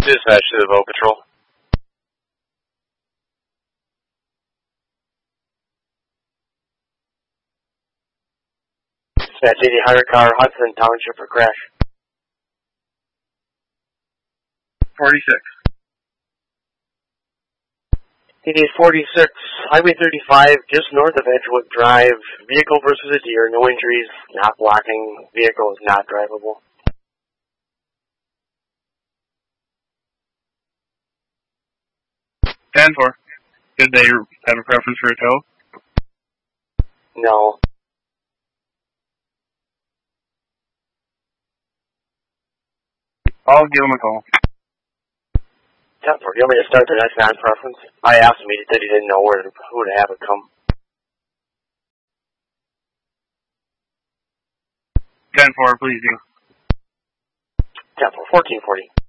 Dispatch to the boat patrol. Dispatch 80 car, Hudson Township for crash. 46. 8846, Highway 35, just north of Edgewood Drive. Vehicle versus a deer, no injuries, not blocking. Vehicle is not drivable. 10-4. Did they have a preference for a tow? No. I'll give them a call. 10-4, do you want me to start the next non-preference? I asked him, he said he didn't know who to have it come. 10-4, please do. 10-4, 1440.